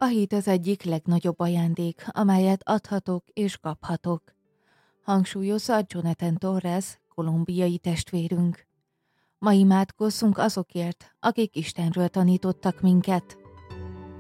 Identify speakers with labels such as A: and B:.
A: A hit az egyik legnagyobb ajándék, amelyet adhatok és kaphatok, hangsúlyozza Jonathan Torres, kolumbiai testvérünk. Ma imádkozzunk azokért, akik Istenről tanítottak minket.